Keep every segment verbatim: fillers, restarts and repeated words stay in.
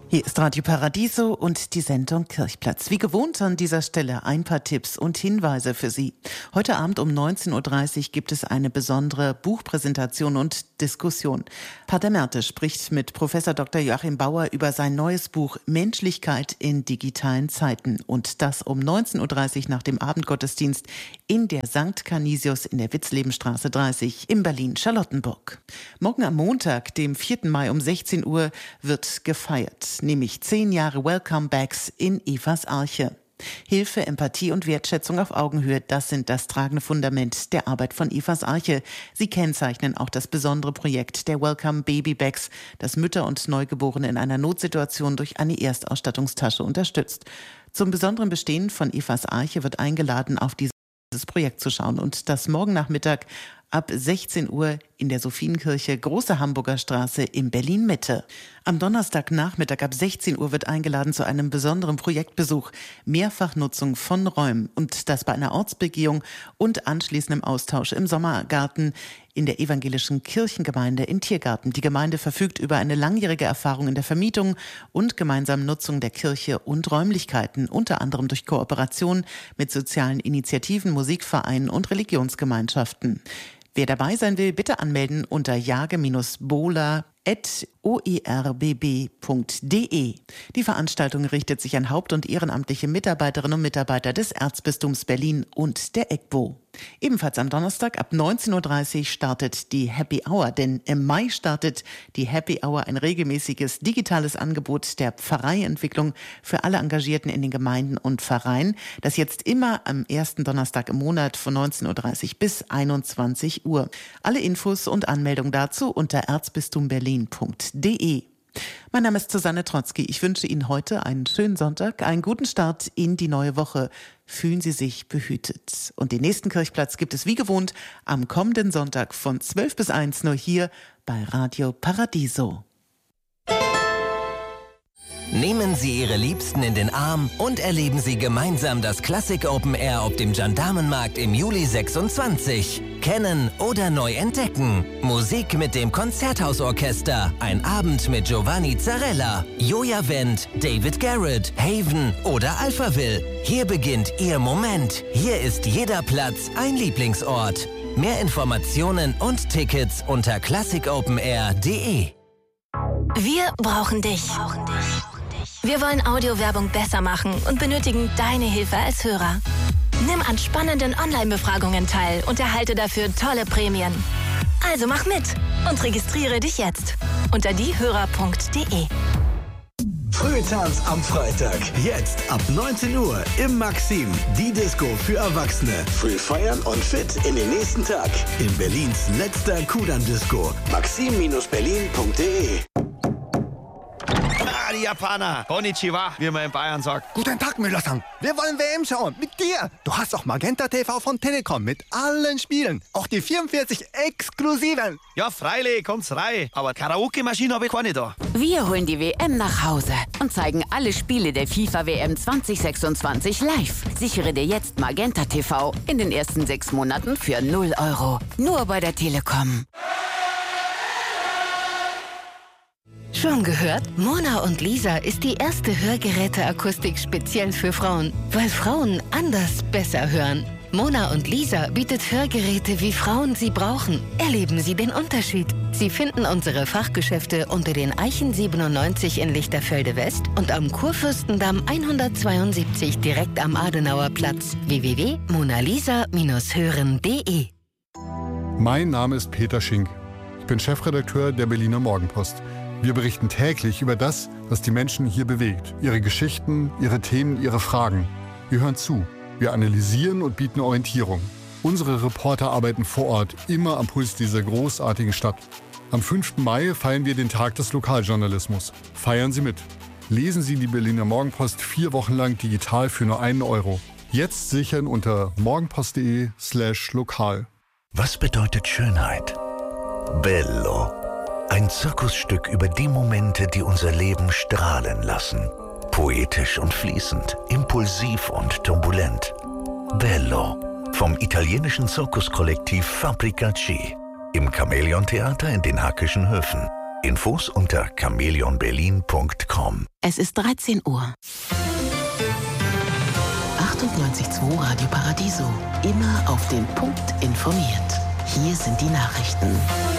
Hier ist Radio Paradiso und die Sendung Kirchplatz. Wie gewohnt an dieser Stelle ein paar Tipps und Hinweise für Sie. Heute Abend um neunzehn Uhr dreißig gibt es eine besondere Buchpräsentation und Diskussion. Pater Merte spricht mit Professor Doktor Joachim Bauer über sein neues Buch Menschlichkeit in digitalen Zeiten. Und das um neunzehn Uhr dreißig nach dem Abendgottesdienst in der Sankt Canisius in der Witzlebenstraße dreißig in Berlin-Charlottenburg. Morgen am Montag, dem vierten Mai um sechzehn Uhr, wird gefeiert. Nämlich zehn Jahre Welcome Backs in Evas Arche. Hilfe, Empathie und Wertschätzung auf Augenhöhe, das sind das tragende Fundament der Arbeit von Evas Arche. Sie kennzeichnen auch das besondere Projekt der Welcome Baby Bags, das Mütter und Neugeborene in einer Notsituation durch eine Erstausstattungstasche unterstützt. Zum besonderen Bestehen von Evas Arche wird eingeladen, auf dieses Projekt zu schauen, und das morgen Nachmittag ab sechzehn Uhr in der Sophienkirche, Große Hamburger Straße in Berlin-Mitte. Am Donnerstagnachmittag ab sechzehn Uhr wird eingeladen zu einem besonderen Projektbesuch, Mehrfachnutzung von Räumen, und das bei einer Ortsbegehung und anschließendem Austausch im Sommergarten in der evangelischen Kirchengemeinde in Tiergarten. Die Gemeinde verfügt über eine langjährige Erfahrung in der Vermietung und gemeinsamen Nutzung der Kirche und Räumlichkeiten, unter anderem durch Kooperation mit sozialen Initiativen, Musikvereinen und Religionsgemeinschaften. Wer dabei sein will, bitte anmelden unter jage-bola at o e r b b punkt d e. Die Veranstaltung richtet sich an haupt- und ehrenamtliche Mitarbeiterinnen und Mitarbeiter des Erzbistums Berlin und der E G B O. Ebenfalls am Donnerstag ab neunzehn Uhr dreißig startet die Happy Hour, denn im Mai startet die Happy Hour, ein regelmäßiges digitales Angebot der Pfarreientwicklung für alle Engagierten in den Gemeinden und Pfarreien, das jetzt immer am ersten Donnerstag im Monat von neunzehn Uhr dreißig bis einundzwanzig Uhr. Alle Infos und Anmeldung dazu unter erzbistumberlin punkt d e. Mein Name ist Susanne Trotzki. Ich wünsche Ihnen heute einen schönen Sonntag, einen guten Start in die neue Woche. Fühlen Sie sich behütet. Und den nächsten Kirchplatz gibt es wie gewohnt am kommenden Sonntag von zwölf bis eins nur hier bei Radio Paradiso. Nehmen Sie Ihre Liebsten in den Arm und erleben Sie gemeinsam das Klassik Open Air auf dem Gendarmenmarkt im Juli sechsundzwanzig. Kennen oder neu entdecken. Musik mit dem Konzerthausorchester. Ein Abend mit Giovanni Zarella, Joja Wendt, David Garrett, Haven oder Alphaville. Hier beginnt Ihr Moment. Hier ist jeder Platz ein Lieblingsort. Mehr Informationen und Tickets unter klassik open air punkt d e. Wir brauchen dich. Wir wollen Audiowerbung besser machen und benötigen deine Hilfe als Hörer. Nimm an spannenden Online-Befragungen teil und erhalte dafür tolle Prämien. Also mach mit und registriere dich jetzt unter diehörer punkt d e. Frühtanz am Freitag. Jetzt ab neunzehn Uhr im Maxim. Die Disco für Erwachsene. Früh feiern und fit in den nächsten Tag. In Berlins letzter Kudamm-Disco. maxim berlin punkt d e. Ah, die Japaner. Konnichiwa, wie man in Bayern sagt. Guten Tag, Müller-san. Wir wollen W M schauen. Mit dir. Du hast auch Magenta T V von Telekom mit allen Spielen. Auch die vierundvierzig exklusiven. Ja, freilich, kommt's rein. Aber Karaoke-Maschine habe ich keine da. Wir holen die W M nach Hause und zeigen alle Spiele der FIFA W M zwanzig sechsundzwanzig live. Sichere dir jetzt Magenta T V in den ersten sechs Monaten für null Euro. Nur bei der Telekom. Schon gehört? Mona und Lisa ist die erste Hörgeräteakustik speziell für Frauen, weil Frauen anders besser hören. Mona und Lisa bietet Hörgeräte, wie Frauen sie brauchen. Erleben Sie den Unterschied. Sie finden unsere Fachgeschäfte unter den Eichen siebenundneunzig in Lichterfelde West und am Kurfürstendamm hundertzweiundsiebzig direkt am Adenauer Platz. w w w punkt monalisa Bindestrich hören punkt d e. Mein Name ist Peter Schink. Ich bin Chefredakteur der Berliner Morgenpost. Wir berichten täglich über das, was die Menschen hier bewegt. Ihre Geschichten, ihre Themen, ihre Fragen. Wir hören zu. Wir analysieren und bieten Orientierung. Unsere Reporter arbeiten vor Ort, immer am Puls dieser großartigen Stadt. Am fünften Mai feiern wir den Tag des Lokaljournalismus. Feiern Sie mit. Lesen Sie die Berliner Morgenpost vier Wochen lang digital für nur einen Euro. Jetzt sichern unter morgenpost punkt de slash lokal. Was bedeutet Schönheit? Bello. Ein Zirkusstück über die Momente, die unser Leben strahlen lassen. Poetisch und fließend, impulsiv und turbulent. Bello. Vom italienischen Zirkuskollektiv Fabbrica G. Im Chamäleon-Theater in den Hackischen Höfen. Infos unter chameleon berlin punkt com. Es ist dreizehn Uhr. achtundneunzig Komma zwei Radio Paradiso. Immer auf den Punkt informiert. Hier sind die Nachrichten.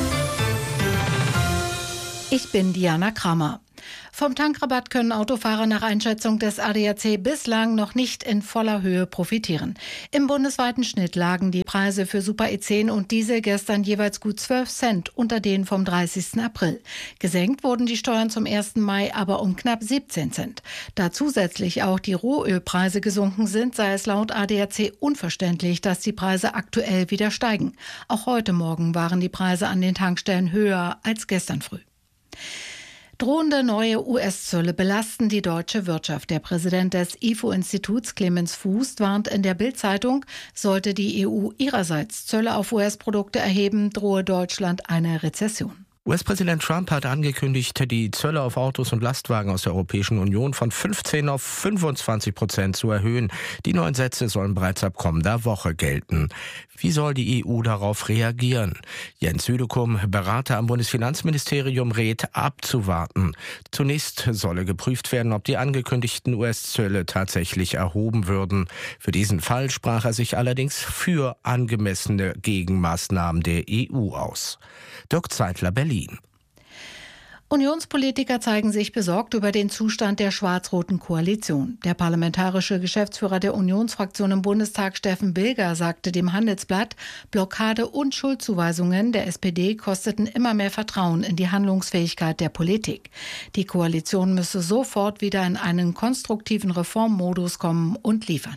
Ich bin Diana Kramer. Vom Tankrabatt können Autofahrer nach Einschätzung des A D A C bislang noch nicht in voller Höhe profitieren. Im bundesweiten Schnitt lagen die Preise für Super E zehn und Diesel gestern jeweils gut zwölf Cent unter denen vom dreißigsten April. Gesenkt wurden die Steuern zum ersten Mai aber um knapp siebzehn Cent. Da zusätzlich auch die Rohölpreise gesunken sind, sei es laut A D A C unverständlich, dass die Preise aktuell wieder steigen. Auch heute Morgen waren die Preise an den Tankstellen höher als gestern früh. Drohende neue U S-Zölle belasten die deutsche Wirtschaft. Der Präsident des I F O-Instituts, Clemens Fuß, warnt in der Bild-Zeitung, sollte die E U ihrerseits Zölle auf U S-Produkte erheben, drohe Deutschland eine Rezession. U S-Präsident Trump hat angekündigt, die Zölle auf Autos und Lastwagen aus der Europäischen Union von fünfzehn auf fünfundzwanzig Prozent zu erhöhen. Die neuen Sätze sollen bereits ab kommender Woche gelten. Wie soll die E U darauf reagieren? Jens Südekum, Berater am Bundesfinanzministerium, rät, abzuwarten. Zunächst solle geprüft werden, ob die angekündigten U S-Zölle tatsächlich erhoben würden. Für diesen Fall sprach er sich allerdings für angemessene Gegenmaßnahmen der E U aus. Dirk Zeitler, Berlin. Unionspolitiker zeigen sich besorgt über den Zustand der schwarz-roten Koalition. Der parlamentarische Geschäftsführer der Unionsfraktion im Bundestag, Steffen Bilger, sagte dem Handelsblatt, Blockade und Schuldzuweisungen der S P D kosteten immer mehr Vertrauen in die Handlungsfähigkeit der Politik. Die Koalition müsse sofort wieder in einen konstruktiven Reformmodus kommen und liefern.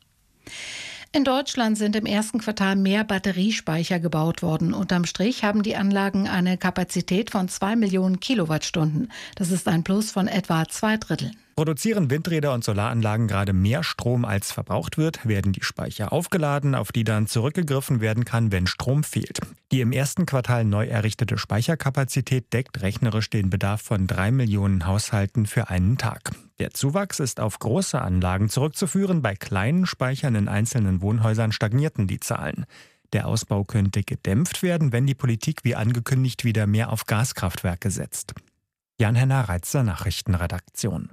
In Deutschland sind im ersten Quartal mehr Batteriespeicher gebaut worden. Unterm Strich haben die Anlagen eine Kapazität von zwei Millionen Kilowattstunden. Das ist ein Plus von etwa zwei Dritteln. Produzieren Windräder und Solaranlagen gerade mehr Strom als verbraucht wird, werden die Speicher aufgeladen, auf die dann zurückgegriffen werden kann, wenn Strom fehlt. Die im ersten Quartal neu errichtete Speicherkapazität deckt rechnerisch den Bedarf von drei Millionen Haushalten für einen Tag. Der Zuwachs ist auf große Anlagen zurückzuführen. Bei kleinen Speichern in einzelnen Wohnhäusern stagnierten die Zahlen. Der Ausbau könnte gedämpft werden, wenn die Politik wie angekündigt wieder mehr auf Gaskraftwerke setzt. Jan-Henner Reitzer, Nachrichtenredaktion.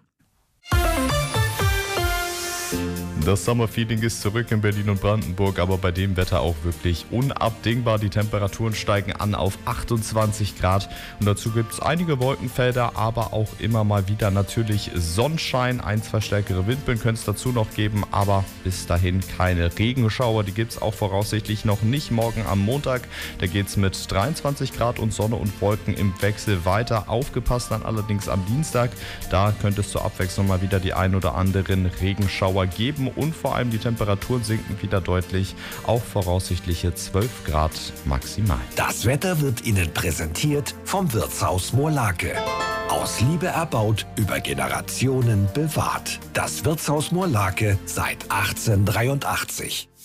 Das Sommerfeeling ist zurück in Berlin und Brandenburg, aber bei dem Wetter auch wirklich unabdingbar. Die Temperaturen steigen an auf achtundzwanzig Grad und dazu gibt es einige Wolkenfelder, aber auch immer mal wieder natürlich Sonnenschein. Ein, zwei stärkere Windböen könnte es dazu noch geben, aber bis dahin keine Regenschauer. Die gibt es auch voraussichtlich noch nicht. Morgen am Montag, da geht es mit dreiundzwanzig Grad und Sonne und Wolken im Wechsel weiter. Aufgepasst dann allerdings am Dienstag, da könnte es zur Abwechslung mal wieder die ein oder anderen Regenschauer geben. Und vor allem die Temperaturen sinken wieder deutlich auf voraussichtliche zwölf Grad maximal. Das Wetter wird Ihnen präsentiert vom Wirtshaus Moorlake. Aus Liebe erbaut, über Generationen bewahrt. Das Wirtshaus Moorlake seit achtzehnhundertdreiundachtzig.